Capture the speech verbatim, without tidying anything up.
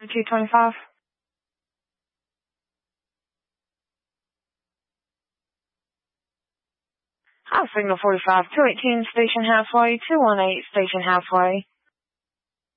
two twenty-five. Hi, Signal forty-five, two eighteen, Station Halfway, two one eight, Station Halfway.